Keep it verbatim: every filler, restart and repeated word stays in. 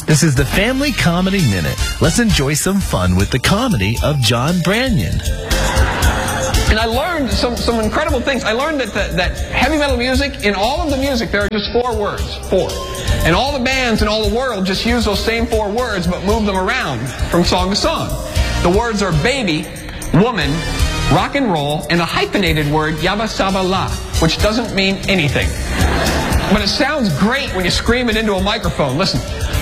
This is the Family Comedy Minute. Let's enjoy some fun with the comedy of John Branyan. And I learned some, some incredible things. I learned that, the, that heavy metal music, in all of the music, there are just four words. Four. And all the bands in all the world just use those same four words, but move them around from song to song. The words are baby, woman, rock and roll, and a hyphenated word, yabba saba la, which doesn't mean anything. But it sounds great when you scream it into a microphone. Listen.